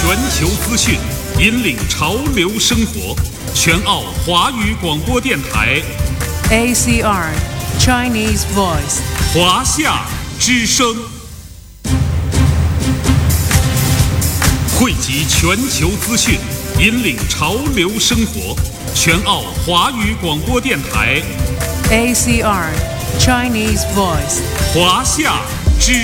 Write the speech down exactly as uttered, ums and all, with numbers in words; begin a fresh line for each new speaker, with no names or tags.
全球资讯，引领潮流生活。全澳华语广播电台
A C R Chinese Voice
华夏之声，汇集全球资讯，引领潮流生活。全澳华语广播电台
A C R Chinese Voice
华夏之